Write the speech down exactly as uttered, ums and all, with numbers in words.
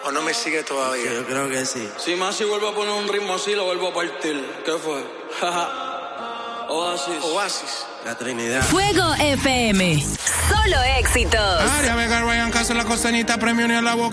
¿O no me sigue todavía? Sí, yo creo que sí. Si más si vuelvo a poner un ritmo así, lo vuelvo a partir. ¿Qué fue? Oasis. Oasis. La Trinidad. Fuego F M. Solo éxitos. María Vega, Ryan Castro, la costanita, premio ni a la boca.